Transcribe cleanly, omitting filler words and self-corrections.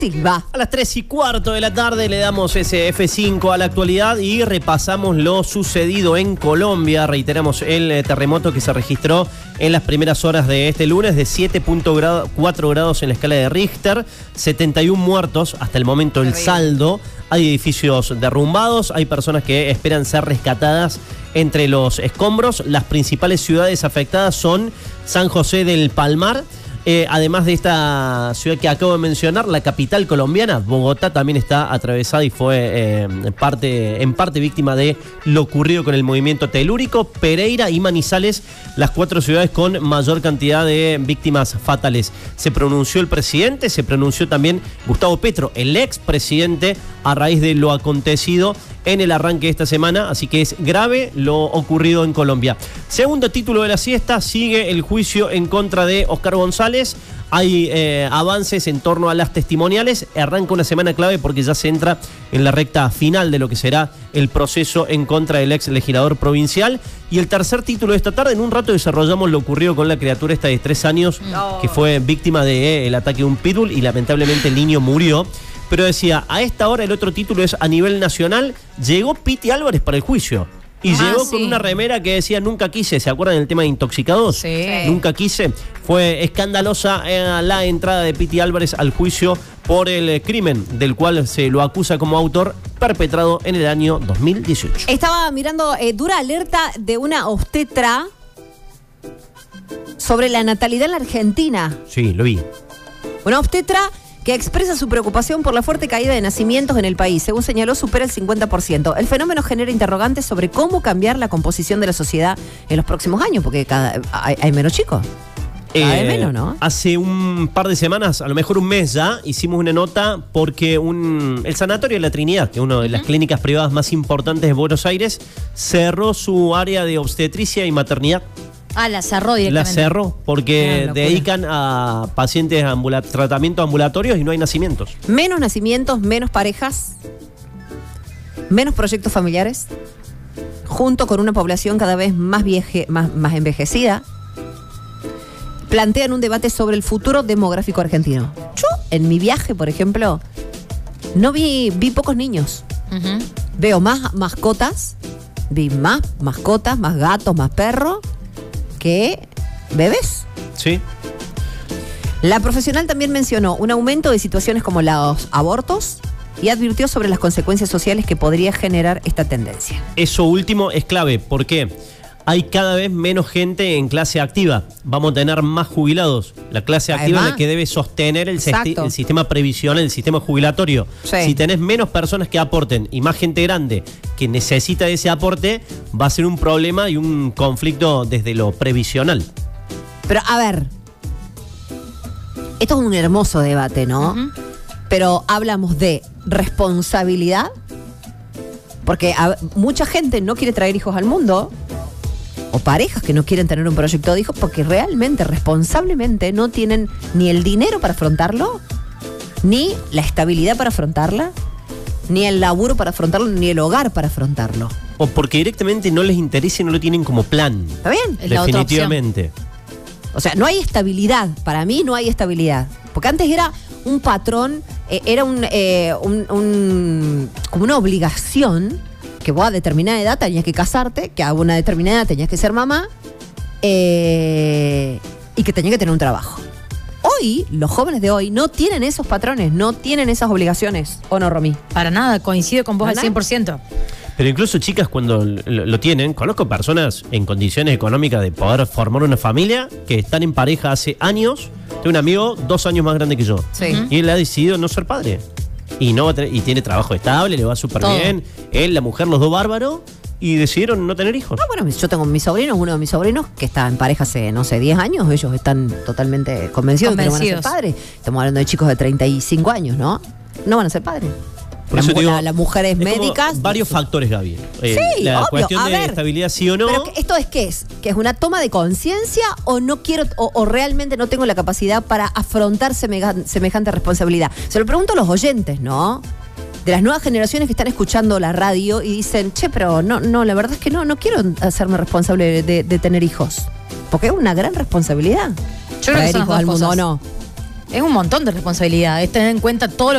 Silva. A las 3:15 de la tarde le damos ese F5 a la actualidad y repasamos lo sucedido en Colombia. Reiteramos el terremoto que se registró en las primeras horas de este lunes de 7.4 grados en la escala de Richter, 71 muertos hasta el momento el saldo. Hay edificios derrumbados, hay personas que esperan ser rescatadas entre los escombros. Las principales ciudades afectadas son San José del Palmar. Además de esta ciudad que acabo de mencionar, la capital colombiana, Bogotá, también está atravesada y fue en parte víctima de lo ocurrido con el movimiento telúrico. Pereira y Manizales, las 4 ciudades con mayor cantidad de víctimas fatales. Se pronunció el presidente, se pronunció también Gustavo Petro, el expresidente, a raíz de lo acontecido en el arranque de esta semana, así que es grave lo ocurrido en Colombia. Segundo título de la siesta, sigue el juicio en contra de Oscar González. Hay avances en torno a las testimoniales. Arranca una semana clave porque ya se entra en la recta final de lo que será el proceso en contra del ex legislador provincial. Y el tercer título de esta tarde, en un rato desarrollamos lo ocurrido con la criatura esta de 3 años que fue víctima del ataque de un pitbull y lamentablemente el niño murió. Pero decía, a esta hora el otro título es a nivel nacional. Llegó Piti Álvarez para el juicio. Y llegó con una remera que decía nunca quise. ¿Se acuerdan del tema de intoxicados? Sí. Nunca quise. Fue escandalosa la entrada de Piti Álvarez al juicio por el crimen del cual se lo acusa como autor, perpetrado en el año 2018. Estaba mirando dura alerta de una obstetra sobre la natalidad en la Argentina. Sí, lo vi. Una obstetra que expresa su preocupación por la fuerte caída de nacimientos en el país. Según señaló, supera el 50%. El fenómeno genera interrogantes sobre cómo cambiar la composición de la sociedad en los próximos años, porque hay menos chicos. Cada vez menos, ¿no? Hace un par de semanas, a lo mejor un mes ya, hicimos una nota porque el Sanatorio de la Trinidad, que es una de las clínicas privadas más importantes de Buenos Aires, cerró su área de obstetricia y maternidad. La cerró directamente. La cerró porque dedican a pacientes tratamientos ambulatorios y no hay nacimientos. Menos nacimientos, menos parejas, menos proyectos familiares, junto con una población cada vez más envejecida. Plantean un debate sobre el futuro demográfico argentino. Yo, en mi viaje, por ejemplo, no vi pocos niños. Veo más mascotas, más gatos, más perros que bebés. Sí. La profesional también mencionó un aumento de situaciones como los abortos y advirtió sobre las consecuencias sociales que podría generar esta tendencia. Eso último es clave, porque hay cada vez menos gente en clase activa. Vamos a tener más jubilados. La clase activa es la que debe sostener el sistema previsional, el sistema jubilatorio. Sí. Si tenés menos personas que aporten y más gente grande que necesita ese aporte, va a ser un problema y un conflicto desde lo previsional. Pero a ver, esto es un hermoso debate, ¿no? Pero hablamos de responsabilidad, porque mucha gente no quiere traer hijos al mundo, o parejas que no quieren tener un proyecto de hijos porque realmente, responsablemente, no tienen ni el dinero para afrontarlo, ni la estabilidad para afrontarla, ni el laburo para afrontarlo, ni el hogar para afrontarlo. O porque directamente no les interesa y no lo tienen como plan. ¿Está bien? Definitivamente. O sea, no hay estabilidad. Para mí no hay estabilidad. Porque antes era un patrón, era como una obligación, que vos a determinada edad tenías que casarte, que a una determinada edad tenías que ser mamá, y que tenías que tener un trabajo. Hoy, los jóvenes de hoy no tienen esos patrones, no tienen esas obligaciones. ¿O no, Romy? Para nada, coincido con vos al 100%. Pero incluso chicas cuando lo tienen, conozco personas en condiciones económicas de poder formar una familia que están en pareja hace años. Tengo un amigo 2 años más grande que yo. Sí. Y él ha decidido no ser padre. Y tiene trabajo estable, le va súper bien. Él, la mujer, los dos bárbaros. Y decidieron no tener hijos. No, bueno, yo tengo mis sobrinos, uno de mis sobrinos que está en pareja hace, 10 años. Ellos están totalmente convencidos de que no van a ser padres. Estamos hablando de chicos de 35 años, ¿no? No van a ser padres. Por eso te digo, las mujeres médicas. Varios factores, Gaby. Sí, la obvio. cuestión de estabilidad sí o no. Pero ¿esto es qué es? ¿Que es una toma de conciencia o no quiero o realmente no tengo la capacidad para afrontar semejante responsabilidad? Se lo pregunto a los oyentes, ¿no? De las nuevas generaciones que están escuchando la radio y dicen, pero no, la verdad es que no quiero hacerme responsable de tener hijos. Porque es una gran responsabilidad. Yo creo que son hijos al mundo, ¿o no? Es un montón de responsabilidad. Es tener en cuenta todo lo